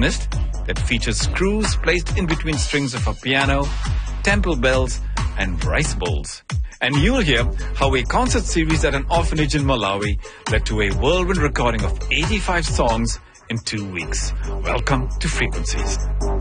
pianist that features screws placed in between strings of a piano, temple bells, and rice bowls. And you'll hear how a concert series at an orphanage in Malawi led to a whirlwind recording of 85 songs in 2 weeks. Welcome to Frequencies.